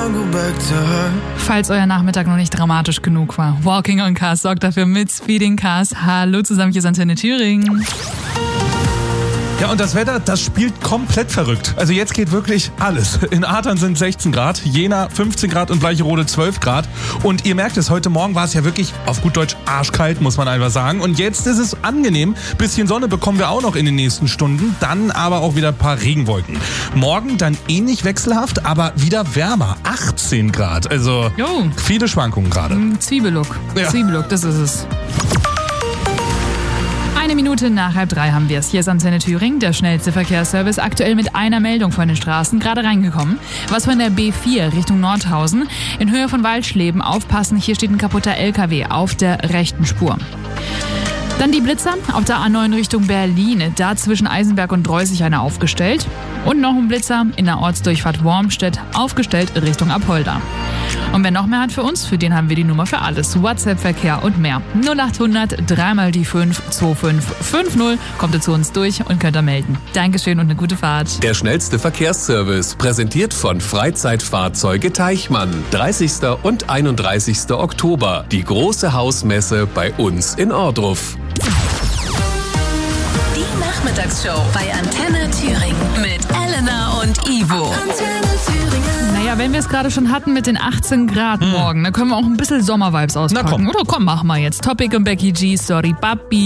Falls euer Nachmittag noch nicht dramatisch genug war, Walking on Cars sorgt dafür mit Speeding Cars. Hallo zusammen, hier ist Antenne Thüringen. Ja, und das Wetter, das spielt komplett verrückt. Also jetzt geht wirklich alles. In Adern sind 16 Grad, Jena 15 Grad und Bleicherode 12 Grad. Und ihr merkt es, heute Morgen war es ja wirklich auf gut Deutsch arschkalt, muss man einfach sagen. Und jetzt ist es angenehm. Bisschen Sonne bekommen wir auch noch in den nächsten Stunden. Dann aber auch wieder ein paar Regenwolken. Morgen dann ähnlich wechselhaft, aber wieder wärmer. 18 Grad. Also viele Schwankungen gerade. Zwiebellook. Ja. Zwiebellook, das ist es. 1 Minute nach 2:30 haben wir es. Hier ist Antenne Thüringen, der schnellste Verkehrsservice. Aktuell mit einer Meldung von den Straßen gerade reingekommen. Was von der B4 Richtung Nordhausen. In Höhe von Waldschleben aufpassen, hier steht ein kaputter LKW auf der rechten Spur. Dann die Blitzer auf der A9 Richtung Berlin. Da zwischen Eisenberg und Dreußig einer aufgestellt. Und noch ein Blitzer in der Ortsdurchfahrt Wormstedt aufgestellt Richtung Apolda. Und wer noch mehr hat für uns, für den haben wir die Nummer für alles. WhatsApp-Verkehr und mehr. 0800 3 die 5 2550. Kommt ihr zu uns durch und könnt ihr melden. Dankeschön und eine gute Fahrt. Der schnellste Verkehrsservice, präsentiert von Freizeitfahrzeuge Teichmann. 30. und 31. Oktober. Die große Hausmesse bei uns in Ohrdruf. Die Nachmittagsshow bei Antenne Thüringen mit Elena und Ivo. Naja, wenn wir es gerade schon hatten mit den 18 Grad morgen, dann können wir auch ein bisschen Sommervibes auspacken. Na komm. Oder komm, mach mal jetzt. Topic und Becky G, sorry, Papi.